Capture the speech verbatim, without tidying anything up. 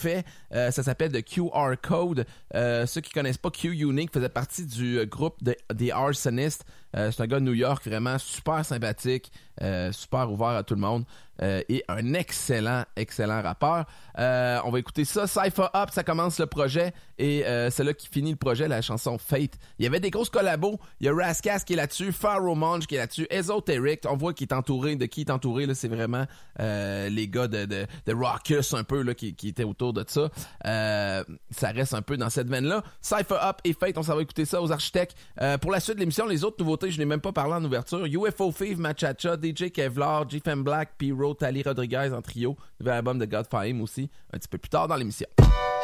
fait. Euh, ça s'appelle The Q R Code. Euh, ceux qui connaissent pas Q-Unique faisait partie du euh, groupe de, The Arsonist. Euh, c'est un gars de New York, vraiment super sympathique, euh, super ouvert à tout le monde. Euh, et un excellent, excellent rappeur. Euh, on va écouter ça. Cypher Up, ça commence le projet. Et euh, c'est là qui finit le projet, la chanson Fate. Il y avait des grosses collabos. Il y a Rascas qui est là-dessus, Pharaoh Monge qui est là-dessus, Esoteric. On voit qu'il est entouré. De qui il est entouré, là, c'est vraiment euh, les gars de, de, de Raucus un peu là, qui, qui étaient autour de ça. Euh, ça reste un peu dans cette veine-là. Cypher Up et Fate, on s'en va écouter ça aux architectes. Euh, pour la suite de l'émission, les autres nouveautés, je n'ai même pas parlé en ouverture. U F O Thief, Machacha, D J Kevlar, G-Fem Black, P-Road, Tali Rodriguez en trio. Nouvel album de God Fame aussi, un petit peu plus tard dans l'émission.